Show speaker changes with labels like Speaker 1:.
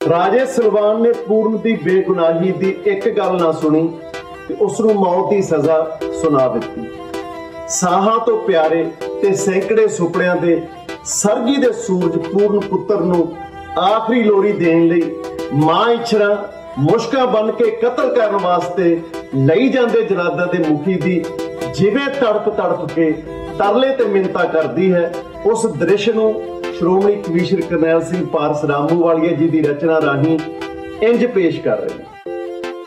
Speaker 1: राजे Salwan ने पूर्ण की बेगुनाही की एक गल ना सुनी ते उसनूं मौत की सज़ा सुना दी। साहां तो प्यारे ते सैकड़े सुपड़ियां दे सरगी दे सूरज पूर्ण पुत्र नूं आखिरी लोरी देण लई मां इछरा मुश्कां बन के कतल करन वास्ते लई जांदे जलादां दे मुखी दी जिवें तड़प के तरले ते मिन्नतां करदी है, उस दृश्य नूं श्रोमणी कमीशनर करनैल सिंह पारस रामूवालिया जी की रचना राही इंज पेश कर रहे हैं।